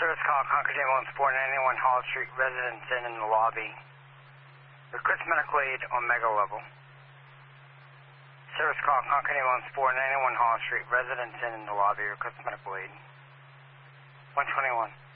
Service call, Concord Ambulance 491 Hall Street, residents in the lobby. Request medical aid on mega level. Service call, Concord Ambulance 491 Hall Street, residents in the lobby. Request medical aid. 121.